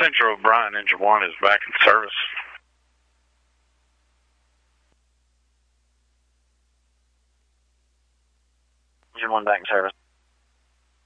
Central O'Brien, Engine 1 is back in service. Engine 1 back in service.